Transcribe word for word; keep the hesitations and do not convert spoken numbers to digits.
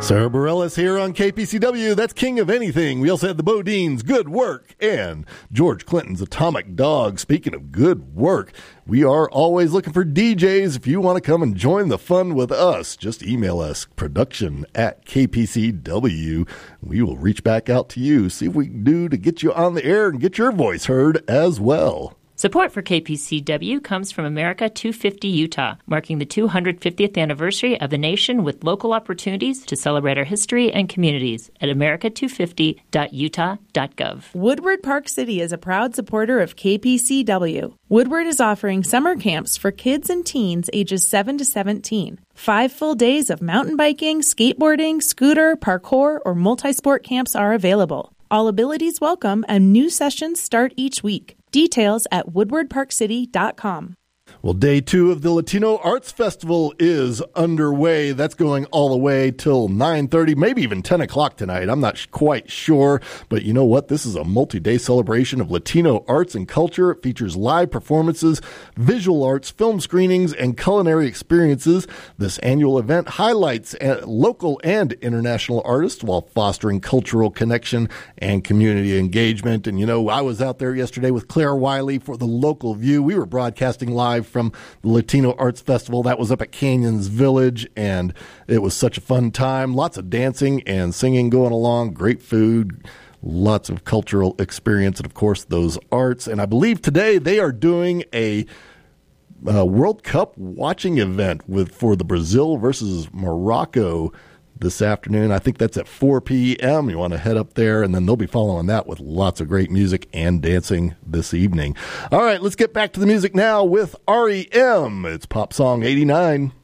Sarah Bareilles here on K P C W. That's King of Anything. We also had the Bodines, Good Work, and George Clinton's Atomic Dog. Speaking of good work, we are always looking for D Js. If you want to come and join the fun with us, just email us, production at K P C W. We will reach back out to you, see what we can do to get you on the air and get your voice heard as well. Support for K P C W comes from America two fifty Utah, marking the two hundred fiftieth anniversary of the nation with local opportunities to celebrate our history and communities at america two fifty dot utah dot gov. Woodward Park City is a proud supporter of K P C W. Woodward is offering summer camps for kids and teens ages seven to seventeen. Five full days of mountain biking, skateboarding, scooter, parkour, or multi-sport camps are available. All abilities welcome, and new sessions start each week. Details at woodward park city dot com. Well, day two of the Latino Arts Festival is underway. That's going all the way till nine thirty, maybe even ten o'clock tonight. I'm not quite sure, but you know what? This is a multi-day celebration of Latino arts and culture. It features live performances, visual arts, film screenings, and culinary experiences. This annual event highlights local and international artists while fostering cultural connection and community engagement. And, you know, I was out there yesterday with Claire Wiley for the Local View. We were broadcasting live from the Latino Arts Festival. That was up at Canyons Village, and it was such a fun time. Lots of dancing and singing going along, great food, lots of cultural experience, and, of course, those arts. And I believe today they are doing a uh, World Cup watching event with for the Brazil versus Morocco this afternoon. I think that's at four p.m. You want to head up there, and then they'll be following that with lots of great music and dancing this evening. All right, let's get back to the music now with R E M. It's Pop Song eighty-nine.